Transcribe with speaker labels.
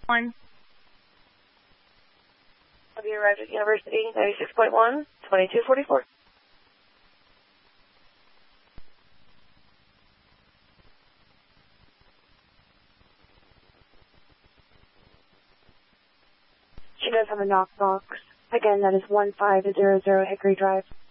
Speaker 1: 1.
Speaker 2: Have you arrived at University 96.1, 2244. She does have a knock box. Again, that is 1500 Hickory Drive.